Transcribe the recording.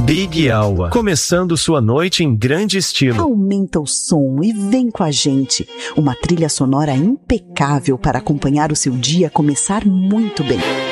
Big Alva, começando sua noite em grande estilo. Aumenta o som e vem com a gente. Uma trilha sonora impecável para acompanhar o seu dia começar muito bem.